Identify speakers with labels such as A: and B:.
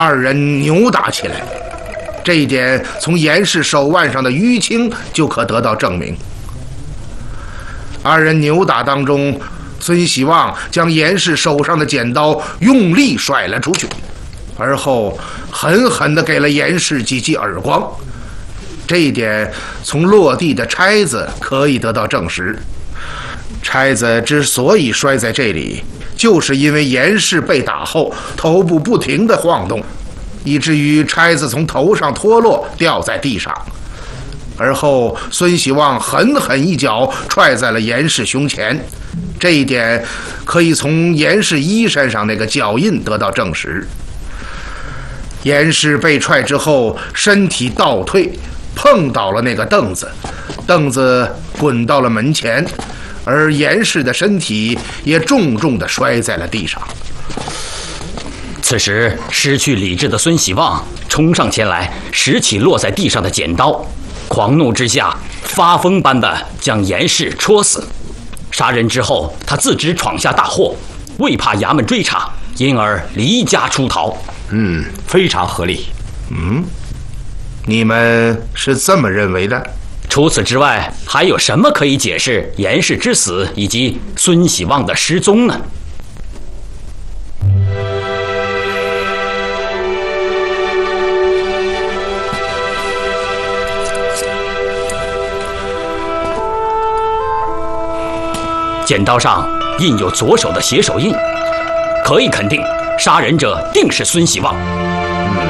A: 二人扭打起来。这一点从严氏手腕上的淤青就可得到证明。二人扭打当中，孙喜旺将严氏手上的剪刀用力甩了出去，而后狠狠地给了严氏几记耳光。这一点从落地的钗子可以得到证实。钗子之所以摔在这里，就是因为严氏被打后头部不停地晃动，以至于钗子从头上脱落掉在地上。而后孙喜旺狠狠一脚踹在了严氏胸前，这一点可以从严氏衣衫上那个脚印得到证实。严氏被踹之后身体倒退，碰倒了那个凳子，凳子滚到了门前，而严氏的身体也重重地摔在了地上。
B: 此时失去理智的孙喜旺冲上前来，拾起落在地上的剪刀，狂怒之下发疯般的将严氏戳死。杀人之后，他自知闯下大祸，未怕衙门追查，因而离家出逃。
C: 非常合理。
A: 你们是这么认为的？
B: 除此之外，还有什么可以解释严氏之死以及孙喜旺的失踪呢？剪刀上印有左手的血手印，可以肯定，杀人者定是孙喜旺。